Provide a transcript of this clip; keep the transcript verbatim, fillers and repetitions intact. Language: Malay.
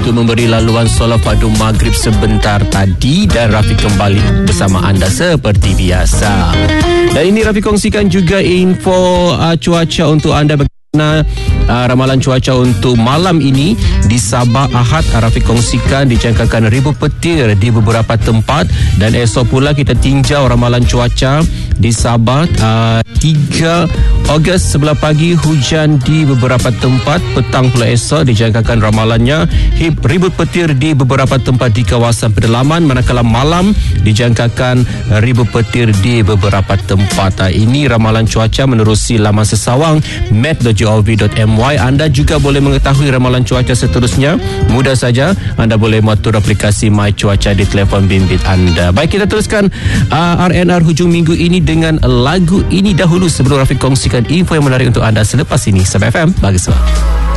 untuk memberi laluan solat fardu maghrib sebentar tadi, dan Rafiq kembali bersama anda seperti biasa. Dan ini Rafiq kongsikan juga info uh, cuaca untuk anda. Bagaimana uh, ramalan cuaca untuk malam ini di Sabah Ahad? Rafiq kongsikan dijangkakan ribu petir di beberapa tempat, dan esok pula kita tinjau ramalan cuaca di Sabah uh, tiga Ogos sebelah pagi hujan di beberapa tempat, petang pula esok dijangkakan ramalannya ribu petir di beberapa tempat di kawasan pedalaman, manakala malam dijangkakan ribu petir di beberapa tempat. Uh, ini ramalan cuaca menerusi laman sesawang met dot gov dot my. Anda juga boleh mengetahui ramalan cuaca seterusnya. Mudah saja, anda boleh mengatur aplikasi My Cuaca di telefon bimbit anda. Baik, kita teruskan uh, R N R hujung minggu ini dengan lagu ini dahulu sebelum Rafiq kongsikan info yang menarik untuk anda selepas ini. Sabah F M, bagi semua.